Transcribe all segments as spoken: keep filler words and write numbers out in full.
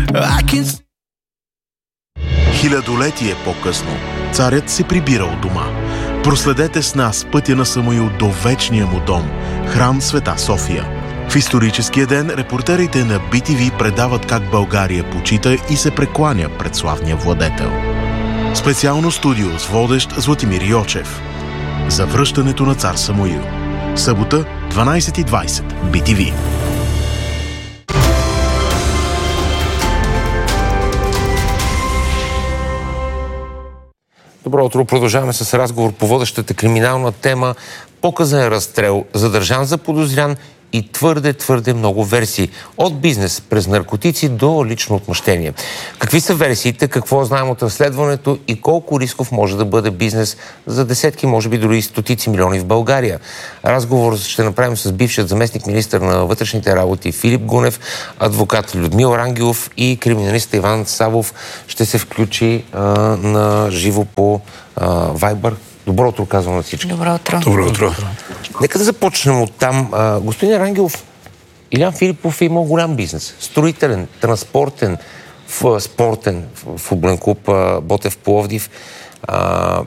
Хилядолетие по-късно царят се прибира от дома. Проследете с нас пътя на Самуил до вечния му дом, храм Света София. В историческия ден репортерите на Би Ти Ви предават как България почита и се прекланя пред славния владетел. Специално студио с водещ Златимир Йочев. За връщането на цар Самуил. Събота, дванайсет и двайсет, Би Ти Ви. Добро утро. Продължаваме с разговор по водещата криминална тема показан разстрел, задържан за подозрян и твърде, твърде много версии. От бизнес през наркотици до лично отмъщение. Какви са версиите, какво знаем от разследването и колко рисков може да бъде бизнес за десетки, може би дори и стотици милиони в България? Разговор ще направим с бившият заместник министър на вътрешните работи Филип Гунев, адвокат Людмил Рангелов и криминалист Иван Савов ще се включи а, на живо по а, Viber. Добро утро, казвам на всички. Добро утро. Добро утро. Нека да започнем от там. А, господин Рангелов, Илян Филипов е имал голям бизнес. Строителен, транспортен, в, спортен, футболен клуб а, Ботев Пловдив а,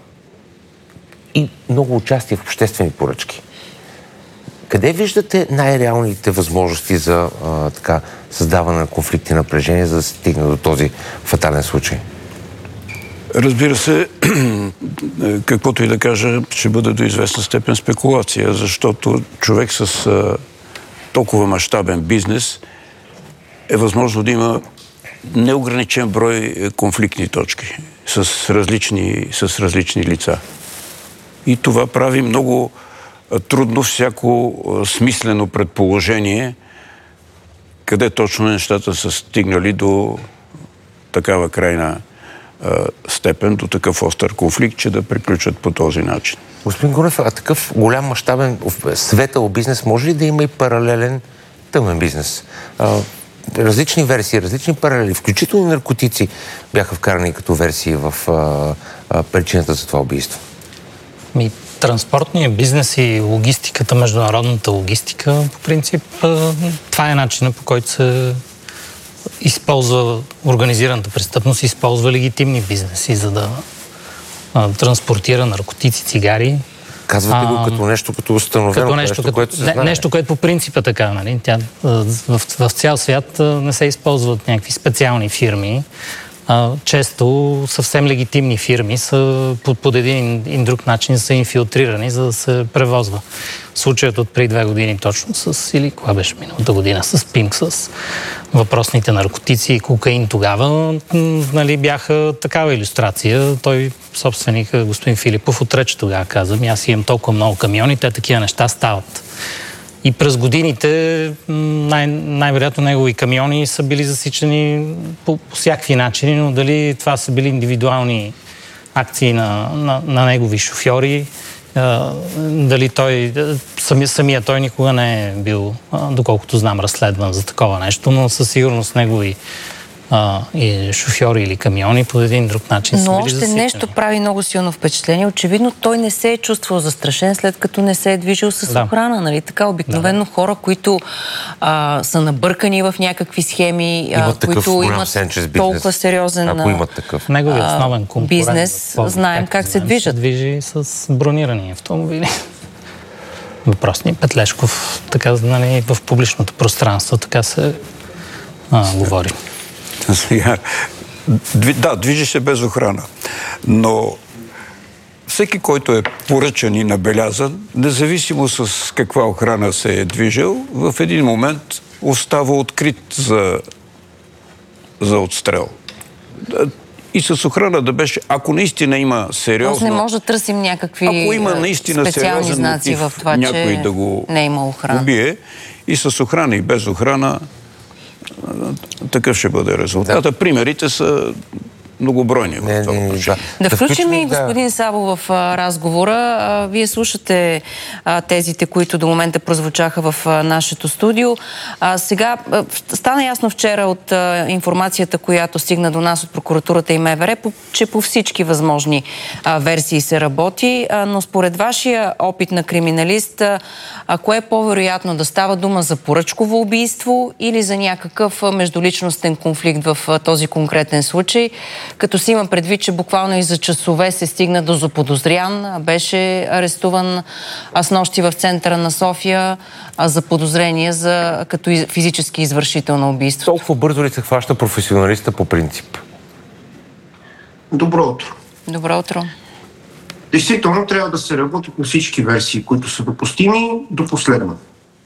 и много участие в обществени поръчки. Къде виждате най-реалните възможности за а, така, създаване на конфликти и напрежение, за да се стигне до този фатален случай? Разбира се, каквото и да кажа, ще бъде до известна степен спекулация, защото човек с а, толкова мащабен бизнес е възможно да има неограничен брой конфликтни точки с различни, с различни лица. И това прави много трудно всяко смислено предположение, къде точно нещата са стигнали до такава крайна степен, до такъв остър конфликт, че да приключат по този начин. Господин Гунев, а такъв голям мащабен светъл бизнес може ли да има и паралелен тъмен бизнес? А, различни версии, различни паралели, включително наркотици бяха вкарани като версии в а, а, причината за това убийство. Ми, транспортният бизнес и логистиката, международната логистика, по принцип, това е начинът, по който се използва организираната престъпност, използва легитимни бизнеси, за да а, транспортира наркотици, цигари. Казвате го като нещо, като установено, като нещо, нещо като, което се не, знае. Нещо, което по принцип е така, нали? Тя, в, в цял свят не се използват някакви специални фирми. А, често съвсем легитимни фирми са под, под един и друг начин са инфилтрирани, за да се превозва. Случаят от преди две години точно с, или кога беше миналата година, с Пинк, с въпросните наркотици и кокаин тогава, нали, бяха такава илюстрация. Той, собственик, господин Филипов, отрече тогава, каза, аз имам толкова много камиони, те такива неща стават. И през годините най- най-вероятно негови камиони са били засичани по, по всякакви начини, но дали това са били индивидуални акции на, на, на негови шофьори, а, дали той, самия, самия той никога не е бил, а, доколкото знам, разследван за такова нещо, но със сигурност негови а, и шофьори или камиони по един друг начин са Но били още засичани. нещо прави много силно впечатление. Очевидно той не се е чувствал застрашен, след като не се е движил с Да. охрана. Нали? Така обикновено да. хора, които а, са набъркани в някакви схеми, Имат а, които имат толкова сериозен ако имат такъв. Неговият основен конкурент бизнес, в знаем как се движат. Се движи с бронирани автомобили. Въпросният Петлешков, така, нали, в публичното пространство, така се а, говори. Сега, да, движи се без охрана, но всеки, който е поръчан и набелязан, независимо с каква охрана се е движил, в един момент остава открит за, за отстрел. И с охрана да беше, ако наистина има сериозно... Тоест не може да търсим някакви ако има наистина специални знаци мотив, в това, някой че да го не има охрана. убие, и с охрана и без охрана такъв ще бъде резултата. Да. Примерите са многобройни в това отношение. Да, да включим и да. господин Сабо в а, разговора. А, вие слушате а, тезите, които до момента прозвучаха в а, нашето студио. А, сега а, стана ясно вчера от а, информацията, която стигна до нас от прокуратурата и МВР, по, че по всички възможни а, версии се работи, а, но според вашия опит на криминалист, а, кое е по-вероятно, да става дума за поръчково убийство или за някакъв а, междуличностен конфликт в а, този конкретен случай, като си има предвид, че буквално и за часове се стигна до заподозрян, беше арестуван с нощи в центъра на София за подозрение за, като физически извършител на убийство. Толкова бързо ли се хваща професионалиста по принцип? Добро утро. Добро утро. Действително трябва да се работи по всички версии, които са допустими до последно.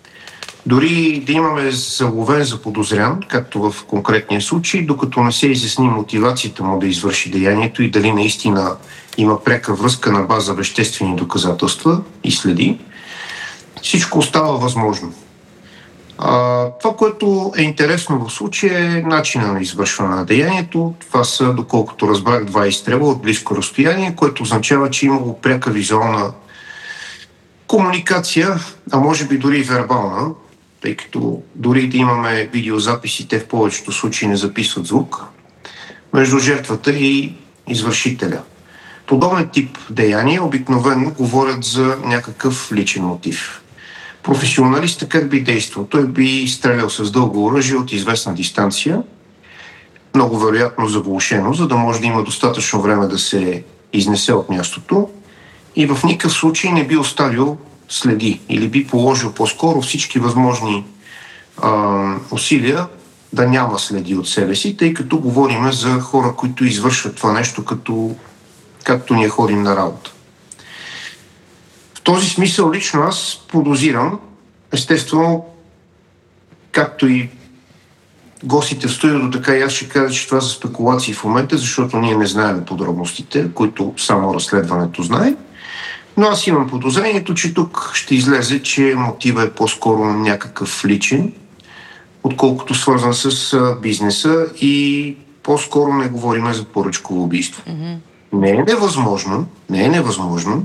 Дори да имаме заловен заподозрян, както в конкретния случай, докато не се изясни мотивацията му да извърши деянието и дали наистина има пряка връзка на база веществени доказателства и следи, всичко остава възможно. А, това, което е интересно в случая, е начина на извършване на деянието. Това са, доколкото разбрах, два изстрела от близко разстояние, което означава, че имало пряка визуална комуникация, а може би дори и вербална, тъй като дори да имаме видеозаписи, те в повечето случаи не записват звук, между жертвата и извършителя. Подобен тип деяния обикновено говорят за някакъв личен мотив. Професионалистът как би действал? Той би стрелял с дълго оръжие от известна дистанция, много вероятно заглушено, за да може да има достатъчно време да се изнесе от мястото и в никакъв случай не би оставил следи или би положил по-скоро всички възможни а, усилия да няма следи от себе си, тъй като говорим за хора, които извършват това нещо като, както ние ходим на работа. В този смисъл лично аз подозирам, естествено, както и гостите в студиото, така и аз ще кажа, че това са спекулации в момента, защото ние не знаем подробностите, които само разследването знае. Но аз имам подозрението, че тук ще излезе, че мотивът е по-скоро някакъв личен, отколкото свързан с бизнеса и по-скоро не говорим за поръчково убийство. Mm-hmm. Не е невъзможно, не е невъзможно,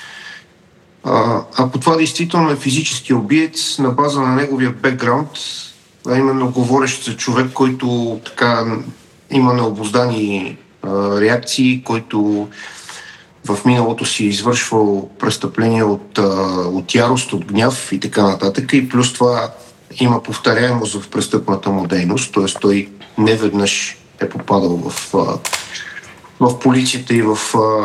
а, ако това действително е физически убиец на база на неговия бекграунд, а именно говорещ за човек, който така има необуздани а, реакции, който в миналото си извършвал престъпления от, от ярост, от гняв и така нататък. И плюс това има повторяемост в престъпната му дейност, т.е. той неведнъж е попадал в, в полицията и в,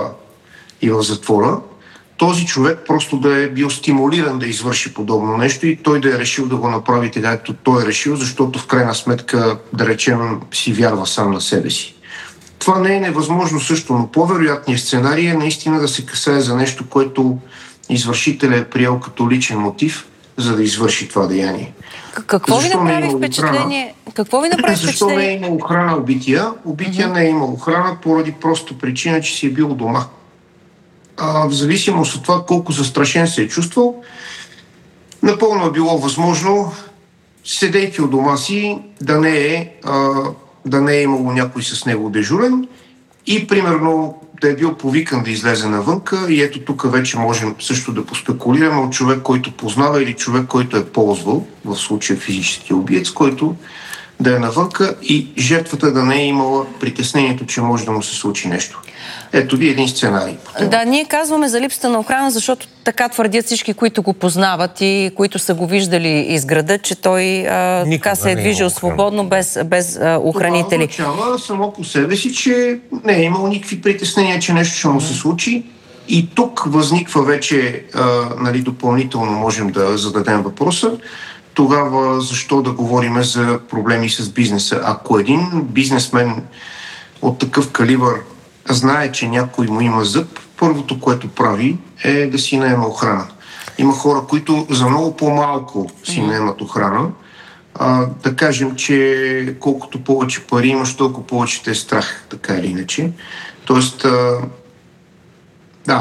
и в затвора. Този човек просто да е бил стимулиран да извърши подобно нещо и той да е решил да го направи така, както той е решил, защото в крайна сметка, да речем, си вярва сам на себе си. Това не е невъзможно също, но по-вероятният сценарий е наистина да се касае за нещо, което извършителят е приел като личен мотив, за да извърши това деяние. Какво ви направи впечатление? Какво ви направи Защо впечатление? не е имал охрана убития? Убития mm-hmm. не е имал охрана поради просто причина, че си е бил дома. А, в зависимост от това колко застрашен се е чувствал, напълно е било възможно, седейки у дома си, да не е... А, да не е имало някой с него дежурен и, примерно, да е бил повикан да излезе навънка и ето тук вече можем също да поспекулираме от човек, който познава или човек, който е ползвал, в случая физически убиец, който да е навънка и жертвата да не е имала притеснението, че може да му се случи нещо. Ето ви един сценарий. Да, ние казваме за липсата на охрана, защото така твърдят всички, които го познават и които са го виждали из града, че той а, така се е движил свободно, без, без а, охранители. Това означава само по себе си, че не е имал никакви притеснения, че нещо ще му се случи. И тук възниква вече, а, нали, допълнително можем да зададем въпроса, тогава защо да говорим за проблеми с бизнеса? Ако един бизнесмен от такъв калибър знае, че някой му има зъб, първото, което прави, е да си наема охрана. Има хора, които за много по-малко си наемат охрана. А, да кажем, че колкото повече пари имаш, толкова повече те е страх, така или иначе. Тоест, а, да,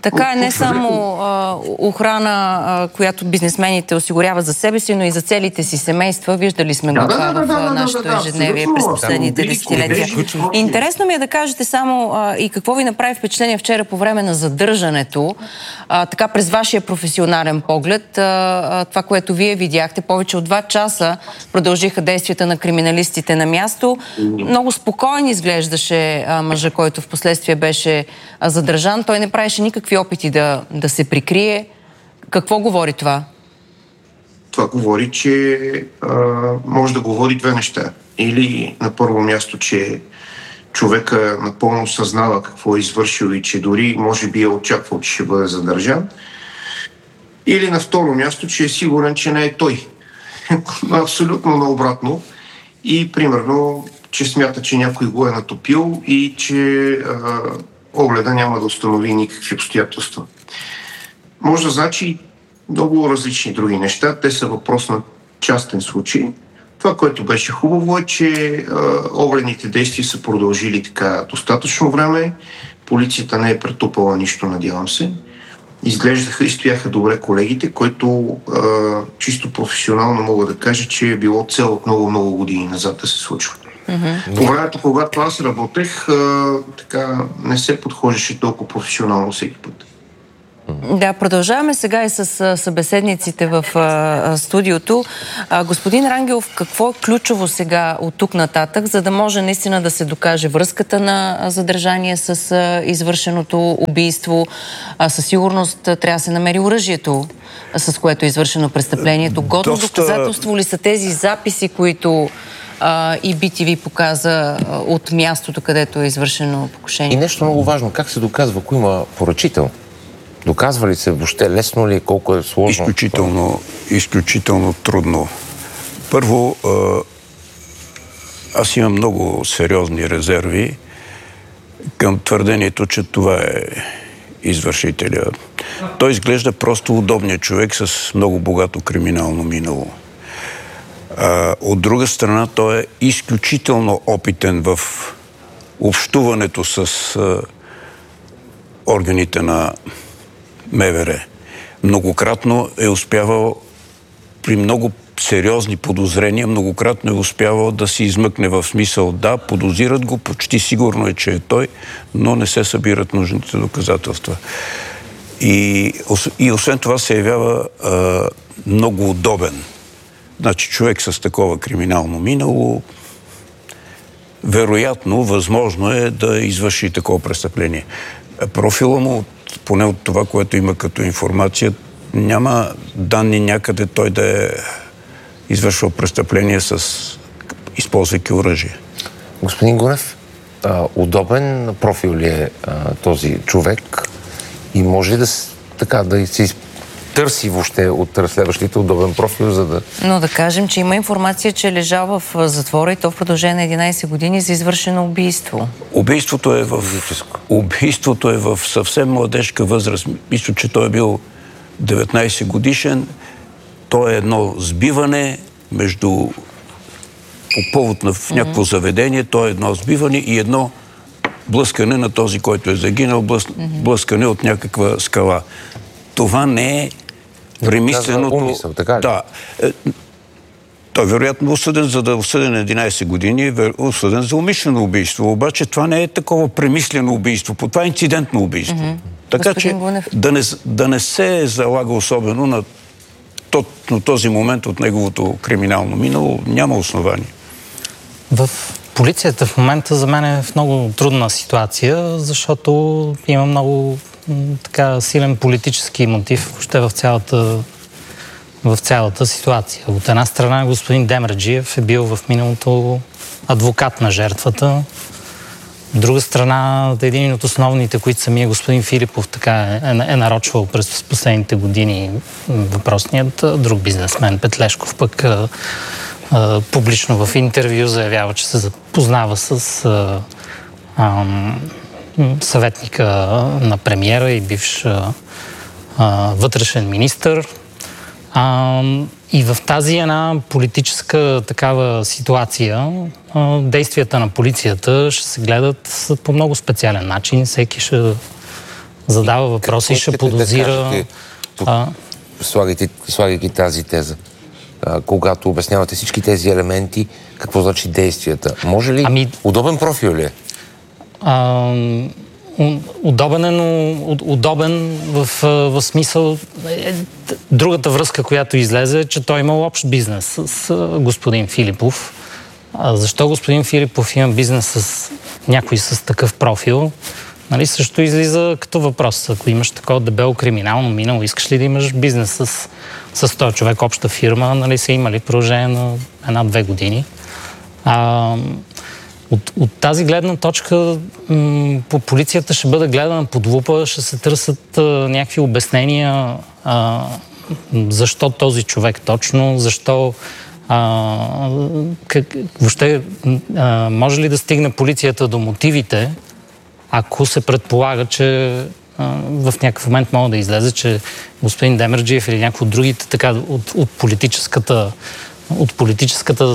Така е, не само а, охрана, а, която бизнесмените осигуряват за себе си, но и за целите си семейства. Виждали сме го да, това да, да, в да, да, нашето да, да, ежедневие абсолютно. през последните Там, десетилетия. Интересно ми е да кажете само а, и какво ви направи впечатление вчера по време на задържането, а, така през вашия професионален поглед, а, а, това, което вие видяхте, повече от два часа продължиха действията на криминалистите на място. Много спокойно изглеждаше а, мъжа, който в последствие беше а, задържан. Той не правеше никакви опити да, да се прикрие. Какво говори това? Това говори, че а, може да говори две неща. Или на първо място, че човека напълно съзнава какво е извършил и че дори може би е очаквал, че ще бъде задържан. Или на второ място, че е сигурен, че не е той. Абсолютно наобратно. И примерно, че смята, че някой го е натопил и че а, огледа няма да установи никакви обстоятелства. Може да значи много различни други неща. Те са въпрос на частен случай. Това, което беше хубаво е, че а, огледните действия са продължили така достатъчно време. Полицията не е претупала нищо, надявам се. Изглеждаха и стояха добре колегите, които а, чисто професионално мога да кажа, че е било цел от много-много години назад да се случва. Mm-hmm. По времето, когато аз работех, а, така не се подхождаше толкова професионално всеки път. Да, продължаваме сега и с събеседниците в а, студиото. А, господин Рангелов, какво е ключово сега от тук нататък, за да може наистина да се докаже връзката на задържание с а, извършеното убийство? А, със сигурност трябва да се намери оръжието, с което е извършено престъплението. Годно Доста... доказателство ли са тези записи, които а, и би ти ви показа а, от мястото, където е извършено покушение? И нещо много важно. Как се доказва, ако има поръчител? Доказва ли се въобще, лесно ли, колко е сложно? Изключително, изключително трудно. Първо, аз имам много сериозни резерви към твърдението, че това е извършителя. Той изглежда просто удобният човек с много богато криминално минало. От друга страна, той е изключително опитен в общуването с органите на МВР. Многократно е успявал при много сериозни подозрения, многократно е успявал да се измъкне в смисъл да, подозират го, почти сигурно е, че е той, но не се събират нужните доказателства. И, и освен това се явява а, много удобен. Значи човек с такова криминално минало, вероятно, възможно е да извърши такова престъпление. Профила му, поне от това, което има като информация, няма данни някъде той да е извършвал престъпление с използвайки оръжие. Господин Гунев, а, удобен профил ли е а, този човек и може ли да, така, да се търси въобще от разследващите удобен профил, за да... Но да кажем, че има информация, че е лежал в затвора и то в продължение на единайсет години за извършено убийство. Убийството е в... Убийството е в съвсем младежка възраст. Мисля, че той е бил деветнайсет годишен. То е едно сбиване между... По повод на в някакво mm-hmm. заведение, то е едно сбиване и едно блъскане на този, който е загинал, блъс... mm-hmm. блъскане от някаква скала. Това не е премисленото... Умисъл, така ли? Да. Той вероятно е осъден, за да е осъден единайсет години, е осъден за умишлено убийство. Обаче това не е такова премислено убийство. Това е инцидентно убийство. Mm-hmm. Така че да не, да не се залага особено на, то, на този момент от неговото криминално минало, няма основание. В полицията в момента за мен е в много трудна ситуация, защото има много така силен политически мотив въобще в цялата, в цялата ситуация. От една страна господин Демерджиев е бил в миналото адвокат на жертвата. От друга страна, един от основните, които самия господин Филипов така е, е нарочвал през последните години въпросният друг бизнесмен Петлешков, пък а, а, публично в интервю заявява, че се запознава с а, а, съветника на премиера и бивш а, а, вътрешен министър. А, и в тази една политическа такава ситуация а, действията на полицията ще се гледат по много специален начин. Всеки ще задава въпроси и ще подозира... Да тук, а... слагайки, слагайки тази теза, а, когато обяснявате всички тези елементи, какво значи действията? Може ли... Ами... Удобен профил ли е? А, удобен е, но удобен в, в смисъл... Другата връзка, която излезе, е, че той имал общ бизнес с, с господин Филипов. А защо господин Филипов има бизнес с някой с такъв профил? Нали, също излиза като въпрос. Ако имаш такова дебело криминално минало, искаш ли да имаш бизнес с, с този човек, обща фирма, нали, са имали продължение на една-две години. А, от, от тази гледна точка м- по полицията ще бъде гледана под лупа, ще се търсят а, някакви обяснения а, защо този човек точно, защо а, как, въобще а, може ли да стигне полицията до мотивите, ако се предполага, че а, в някакъв момент мога да излезе, че господин Демерджиев или някакво от другите така от, от политическата от политическата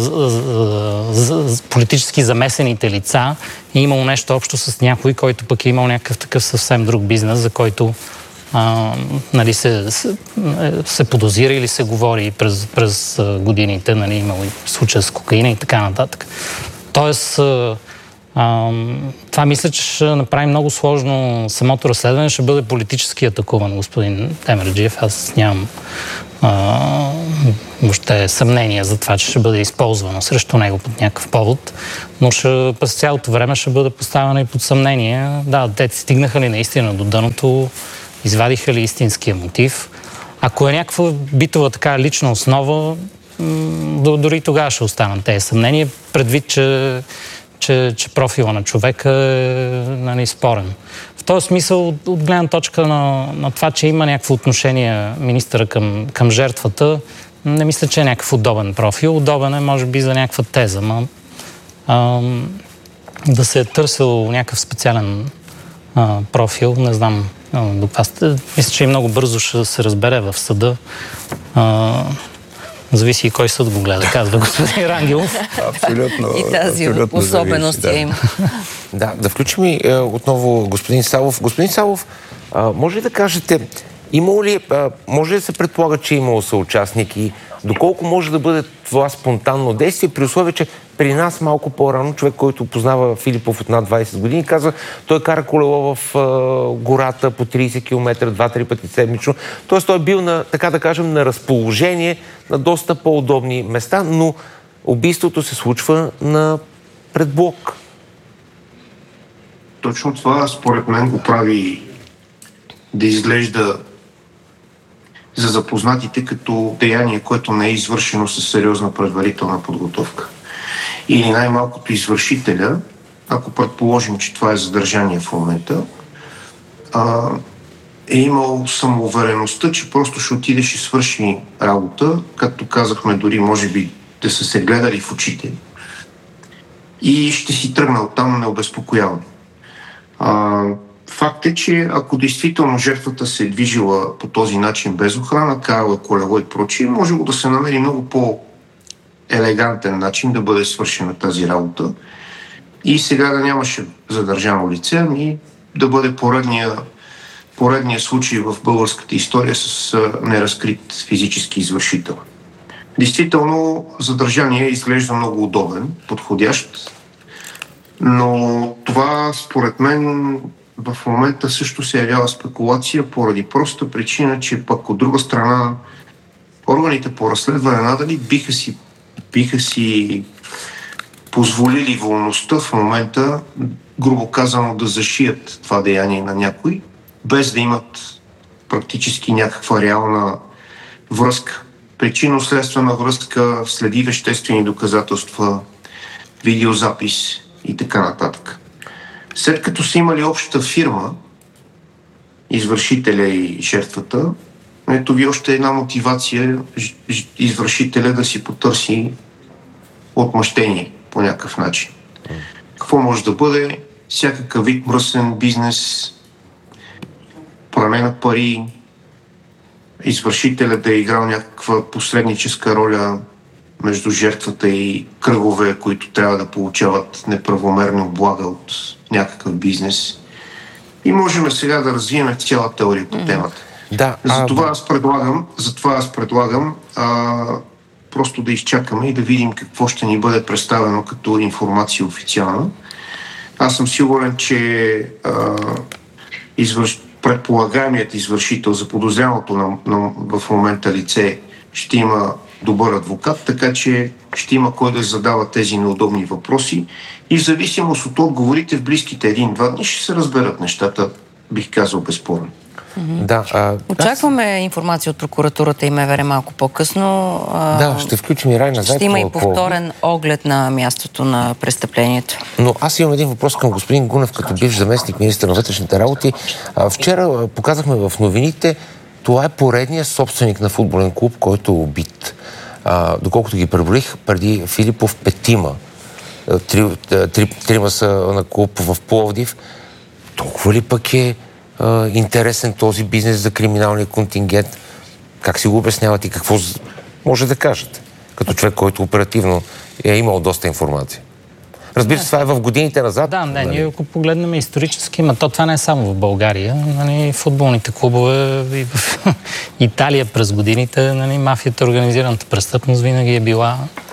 политически замесените лица е имало нещо общо с някой, който пък е имал някакъв такъв съвсем друг бизнес, за който а, нали, се, се, се подозира или се говори през, през годините, нали, имало и случая с кокаина и така нататък. Тоест Uh, това мисля, че ще направи много сложно самото разследване, ще бъде политически атакуван господин Демерджиев. Аз нямам uh, въобще съмнение за това, че ще бъде използвано срещу него под някакъв повод, но ще, през цялото време ще бъде поставено и под съмнение. Да, те стигнаха ли наистина до дъното, извадиха ли истинския мотив. Ако е някаква битова така лична основа, м- дори тогава ще останат тези съмнения, предвид, че Че, че профила на човека е, нали, спорен. В този смисъл, от, от гледна точка на, на това, че има някакво отношение министъра към, към жертвата, не мисля, че е някакъв удобен профил. Удобен е, може би, за някаква теза, но а, да се е търсил някакъв специален а, профил, не знам а, до каква сте. Мисля, че и много бързо ще се разбере в съда. А, Зависи и кой съд го гледа, казва господин Рангелов. Абсолютно. И тази абсолютно особеност зависи, я има. Да, да включим и е, отново господин Савов. Господин Савов, а, може ли да кажете, имало ли, а, може ли да се предполага, че е имало съучастник и доколко може да бъде това спонтанно действие, при условие, че при нас малко по-рано човек, който познава Филипов от над двайсет години, казва, той кара колело в а, гората по трийсет километра, два-три пъти седмично. Тоест той е бил на, така да кажем, на разположение на доста по-удобни места, но убийството се случва на предблок. Точно това, според мен, го прави да изглежда за запознатите като деяние, което не е извършено със сериозна предварителна подготовка. Или най-малкото извършителя, ако предположим, че това е задържание в момента, а, е имал самоувереността, че просто ще отидеш и свърши работа, както казахме, дори може би да са се гледали в очите и ще си тръгнал там необезпокояван. А, факт е, че ако действително жертвата се е движила по този начин без охрана, карала колело и прочие, може да се намери много по-елегантен начин да бъде свършена тази работа и сега да нямаше задържано лице, ами да бъде поредния, поредния случай в българската история с неразкрит физически извършител. Действително, задържание изглежда много удобен, подходящ, но това, според мен, в момента също се явява спекулация поради проста причина, че пък от друга страна органите по разследване надали биха си, биха си позволили волността в момента, грубо казано, да зашият това деяние на някой, без да имат практически някаква реална връзка. Причинно-следствена връзка, следи веществени доказателства, видеозапис и така нататък. След като са имали общата фирма, извършителя и жертвата, ето ви още една мотивация извършителя да си потърси отмъщение по някакъв начин. Какво може да бъде? Всякакъв вид мръсен бизнес, пране на пари, извършителя да е играл някаква посредническа роля между жертвата и кръгове, които трябва да получават неправомерно облага от някакъв бизнес И можем сега да развием цяла теория по темата. Да, затова а... аз предлагам, затова аз предлагам а, просто да изчакаме и да видим какво ще ни бъде представено като информация официална. Аз съм сигурен, че а, извърш... предполагаемият извършител, заподозряното на, на, в момента лице ще има добър адвокат, така че ще има кой да задава тези неудобни въпроси и в зависимост от отговорите в близките един-два дни ще се разберат нещата, бих казал безспорно. Mm-hmm. Да, а... Очакваме информация от прокуратурата и МВР малко по-късно. Да, ще включим и Райна Зайкова. Ще има и повторен оглед на мястото на престъплението. Но аз имам един въпрос към господин Гунев, като бивш заместник министър на вътрешните работи. Вчера показахме в новините, това е поредният собственик на футболен клуб, който е убит. А, доколкото ги преброих, преди Филипов петима. Три, три, трима са на клуб в Пловдив. Толкова ли пък е а, интересен този бизнес за криминалния контингент? Как си го обясняват и какво може да кажете? Като човек, който оперативно е имал доста информация. Разбира се, това е в годините назад. Да, не, ние ако погледнем исторически, но то това не е само в България. Нали, футболните клубове и в Италия през годините, нали, мафията, организираната престъпност винаги е била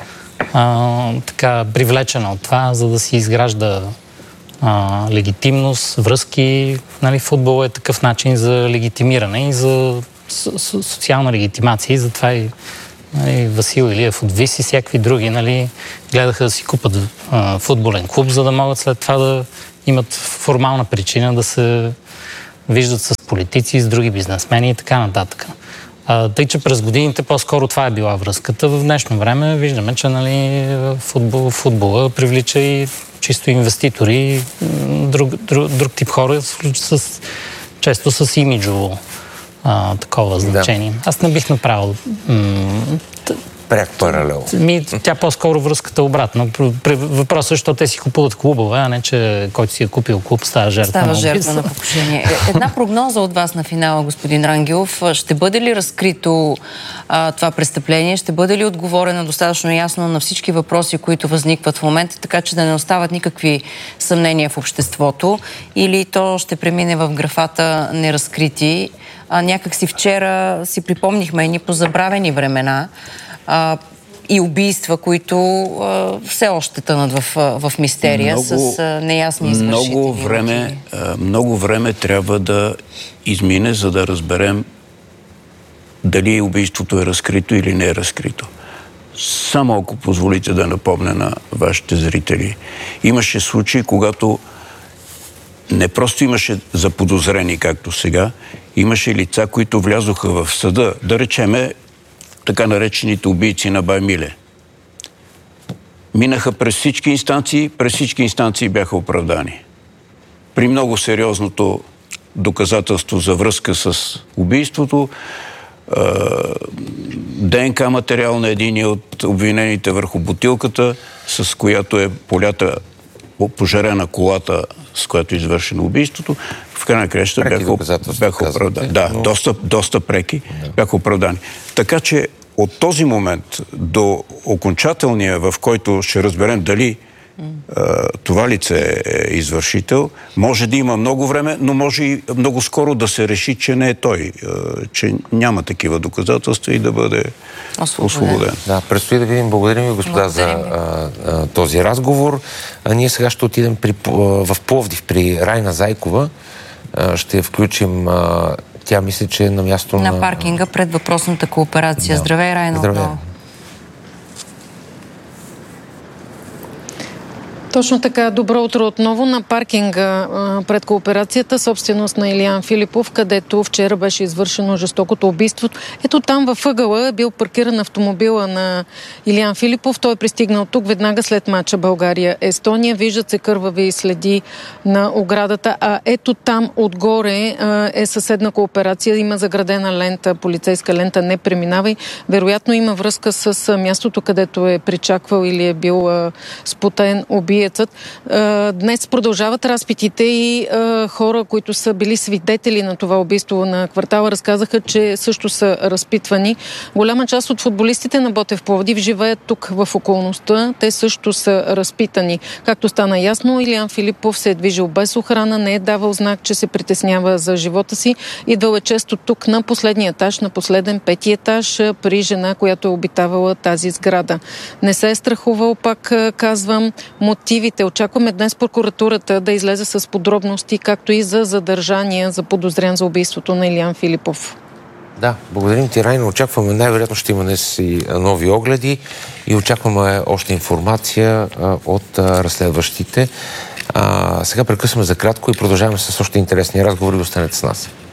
а, така привлечена от това, за да си изгражда а, легитимност, връзки. Нали, футбол е такъв начин за легитимиране и за социална легитимация и затова и нали, Васил Илиев от ВИС и всякакви други, нали, гледаха да си купат а, футболен клуб, за да могат след това да имат формална причина да се виждат с политици, с други бизнесмени и така нататък. А, тъй, че през годините по-скоро това е била връзката. В днешно време виждаме, че нали, футбол, футбола привлича и чисто инвеститори, друг, друг, друг тип хора, с, често с имиджово А, такова значение. Да. Аз не бих направил м- пряк паралел. Ми, тя по-скоро връзката обратно. Въпросът е, защото те си купуват клубове, а не, че който си е купил клуб, става жертва става на жертва на покушение. Една прогноза от вас на финала, господин Рангелов. Ще бъде ли разкрито а, това престъпление? Ще бъде ли отговорено достатъчно ясно на всички въпроси, които възникват в момента, така че да не остават никакви съмнения в обществото? Или то ще премине в графата неразкрити? А, някак си вчера си припомнихме едни позабравени времена а, и убийства, които а, все още тънат в, в мистерия, много, с а, неясни извършители. Много време, а, много време трябва да измине, за да разберем дали убийството е разкрито или не е разкрито. Само ако позволите да напомня на вашите зрители. Имаше случаи, когато не просто имаше заподозрени, както сега, имаше лица, които влязоха в съда, да речеме така наречените убийци на бай Миле. Минаха през всички инстанции, през всички инстанции бяха оправдани. При много сериозното доказателство за връзка с убийството, ДНК материал на един от обвинените върху бутилката, с която е полята пожарена колата, с която е извършено убийството, в край на краща бяха, бяха оправдани. Да, но... доста, доста преки да. бяха оправдани. Така че от този момент до окончателния, в който ще разберем дали mm. а, това лице е извършител, може да има много време, но може и много скоро да се реши, че не е той, а, че няма такива доказателства и да бъде освободен. освободен. Да, предстои да видим. Благодарим ви, господа, Благодарим. за а, а, този разговор. А ние сега ще отидем при, а, в Пловдив при Райна Зайкова. А, ще я включим. А, тя мисля, че е на място на... На паркинга пред въпросната кооперация. Да. Здравей, Райна. Здравей. Точно така. Добро утро отново на паркинга а, пред кооперацията, собственост на Илиян Филипов, където вчера беше извършено жестокото убийство. Ето там във ъгъла е бил паркиран автомобила на Илиян Филипов. Той е пристигнал тук веднага след мача България-Естония. Виждат се кървави следи на оградата, а ето там отгоре а, е съседна кооперация. Има заградена лента, полицейска лента, не преминавай. Вероятно има връзка с а, мястото, където е причаквал или е бил а, спотен убиец. София ЦЪД. Днес продължават разпитите и хора, които са били свидетели на това убийство на квартала, разказаха, че също са разпитвани. Голяма част от футболистите на Ботев Пловдив живеят тук в околността. Те също са разпитани. Както стана ясно, Илиян Филипов се е движил без охрана, не е давал знак, че се притеснява за живота си. Идвал е често тук на последния етаж, на последен пети етаж, при жена, която е обитавала тази сграда. Не се е страхувал, пак казвам, мотивите. Очакваме днес прокуратурата да излезе с подробности, както и за задържания за подозрян за убийството на Илиян Филипов. Да, благодарим ти, Райна. Очакваме, най-вероятно ще има днес и нови огледи и очакваме още информация а, от а, разследващите. А, сега прекъсваме за кратко и продължаваме с още интересни разговори. Останете с нас.